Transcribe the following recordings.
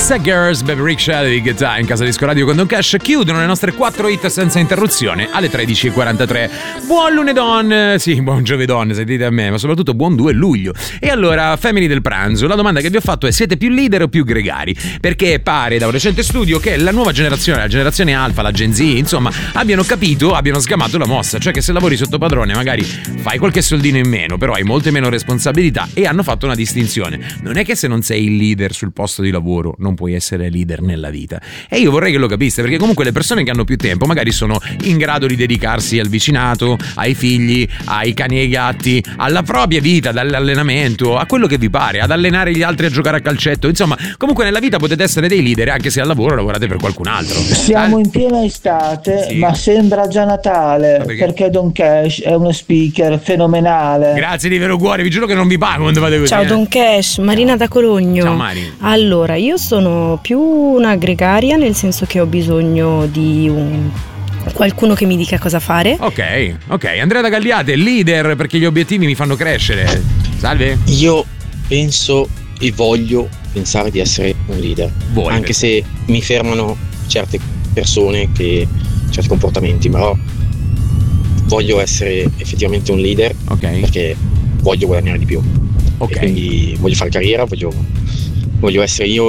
Sad Girls, Baby Rick Shelley, Good Time, Casa Disco Radio con Don Cash. Chiudono le nostre 4 hit senza interruzione alle 13:43. Buon lunedon, sì, buon giovedon, sentite a me, ma soprattutto buon 2 luglio. E allora, Family del pranzo, la domanda che vi ho fatto è: siete più leader o più gregari? Perché pare da un recente studio che la nuova generazione, la generazione Alfa, la Gen Z, insomma, abbiano sgamato la mossa, cioè che se lavori sotto padrone magari fai qualche soldino in meno, però hai molte meno responsabilità, e hanno fatto una distinzione. Non è che se non sei il leader sul posto di lavoro non puoi essere leader nella vita. E io vorrei che lo capiste, perché comunque le persone che hanno più tempo magari sono in grado di dedicarsi al vicinato, ai figli, ai cani e ai gatti, alla propria vita, dall'allenamento, a quello che vi pare, ad allenare gli altri a giocare a calcetto. Insomma, comunque nella vita potete essere dei leader anche se al lavoro lavorate per qualcun altro. Siamo in piena estate, sì, ma sembra già Natale, perché Don Cash è uno speaker fenomenale. Grazie di vero cuore, vi giuro che non vi pago quando fate così. Ciao Don Cash, Marina da Cologno. Ciao Mari. Allora, io sono più una gregaria, nel senso che ho bisogno di qualcuno che mi dica cosa fare. Ok, Andrea da Gagliate, leader perché gli obiettivi mi fanno crescere. Salve. Io penso e voglio pensare di essere un leader, anche se mi fermano certe persone, certi comportamenti, però voglio essere effettivamente un leader, perché voglio guadagnare di più, e quindi voglio fare carriera, voglio essere io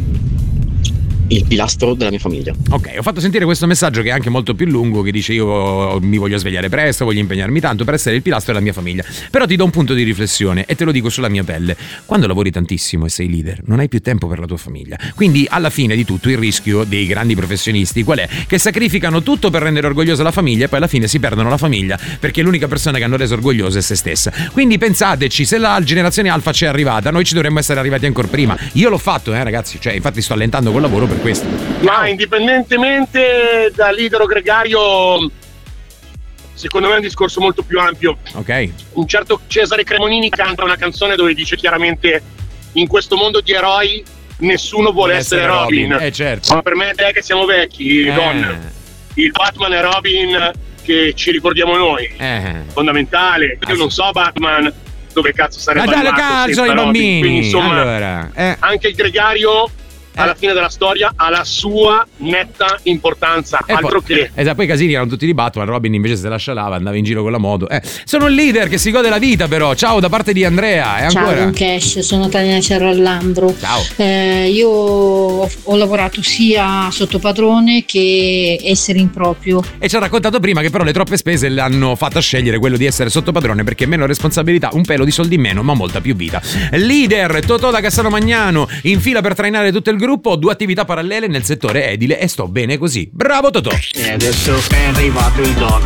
il pilastro della mia famiglia. Ok, ho fatto sentire questo messaggio che è anche molto più lungo, che dice: io mi voglio svegliare presto, voglio impegnarmi tanto per essere il pilastro della mia famiglia. Però ti do un punto di riflessione e te lo dico sulla mia pelle: quando lavori tantissimo e sei leader non hai più tempo per la tua famiglia. Quindi alla fine di tutto il rischio dei grandi professionisti qual è? Che sacrificano tutto per rendere orgogliosa la famiglia e poi alla fine si perdono la famiglia, perché l'unica persona che hanno reso orgogliosa è se stessa. Quindi pensateci, se la generazione Alfa ci è arrivata, noi ci dovremmo essere arrivati ancora prima. Io l'ho fatto, ragazzi, cioè infatti sto allentando col lavoro per questo. Ma indipendentemente da leader o gregario, secondo me è un discorso molto più ampio. Ok. Un certo Cesare Cremonini canta una canzone dove dice chiaramente: in questo mondo di eroi nessuno vuole essere Robin. Certo. Ma per me e te che siamo vecchi, Don, il Batman e Robin che ci ricordiamo noi, fondamentale. Io non so Batman dove cazzo sarebbe andato. Ma dale calcio ai bambini. Quindi insomma, allora, anche il gregario alla fine della storia ha la sua netta importanza, altro che. Esatto, poi i casini erano tutti di Batman, Robin invece se la scialava, andava in giro con la moto. Sono il leader che si gode la vita, però. Ciao da parte di Andrea. Ciao Don Cash, sono Tania Cerrallandro. Ciao. Io ho lavorato sia sotto padrone che essere in proprio. E ci ha raccontato prima che però le troppe spese le hanno fatta scegliere quello di essere sotto padrone, perché meno responsabilità, un pelo di soldi in meno, ma molta più vita. Leader, Totò da Cassano Magnano, in fila per trainare tutto il gruppo, ho 2 attività parallele nel settore edile e sto bene così. Bravo Totò! E adesso è arrivato il doc,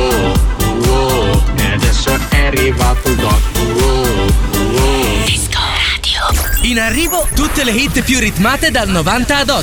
e adesso è arrivato il doc, Disco Radio. In arrivo tutte le hit più ritmate dal 90 ad oggi.